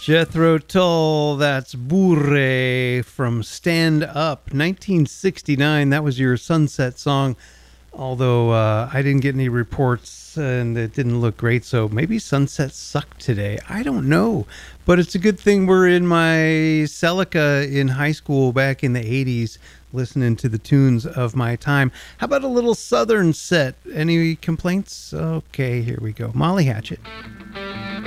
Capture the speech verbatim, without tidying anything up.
Jethro Tull, that's Burre from Stand Up, nineteen sixty-nine. That was your Sunset song, although uh, I didn't get any reports and it didn't look great, so maybe Sunset sucked today. I don't know, but it's a good thing we're in my Celica in high school back in the eighties, listening to the tunes of my time. How about a little Southern set? Any complaints? Okay, here we go. Molly Hatchet.